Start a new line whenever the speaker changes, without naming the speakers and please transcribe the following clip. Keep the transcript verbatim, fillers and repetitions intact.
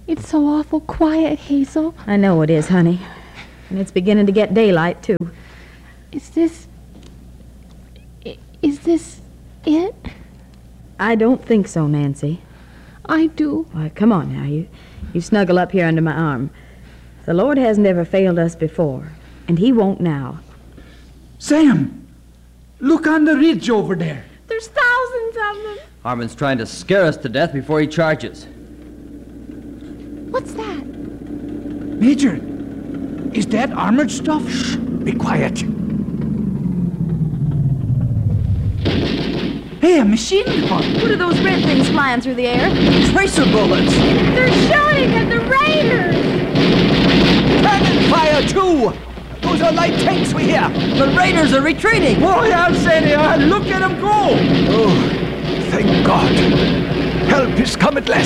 It's so awful quiet, Hazel.
I know it is, honey. And it's beginning to get daylight, too.
Is this... Is this it?
I don't think so, Nancy.
I do.
Why, come on now. You, you snuggle up here under my arm. The Lord hasn't ever failed us before, and he won't now.
Sam, look on the ridge over there.
There's thousands of them.
Harmon's trying to scare us to death before he charges.
What's that?
Major, is that armored stuff? Shh, be quiet. Hey, a machine gun.
What are those red things flying through the air?
Tracer bullets!
They're shooting at the raiders!
Cannon fire, too! Those are light tanks we hear! The raiders are retreating!
Oh, yeah, say they are. Look at them go!
Oh, thank God. Help is come at last.